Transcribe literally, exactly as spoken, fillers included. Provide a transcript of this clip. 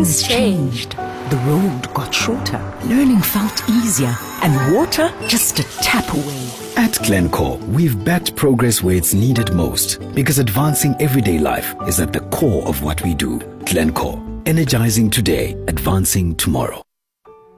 Things changed. The road got shorter, learning felt easier, and water just a tap away. At Glencore, we've backed progress where it's needed most, because advancing everyday life is at the core of what we do. Glencore, energizing today, advancing tomorrow.